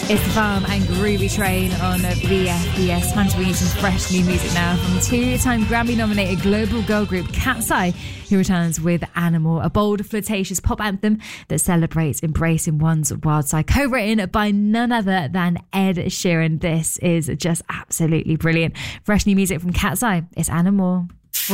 It's the Farm and Groovy Train on BFBS. Time to bring you some fresh new music now from two-time Grammy-nominated global girl group Cat's Eye, who returns with Animal, a bold, flirtatious pop anthem that celebrates embracing one's wild side, co-written by none other than Ed Sheeran. This is just absolutely brilliant. Fresh new music from Cat's Eye. It's Animal.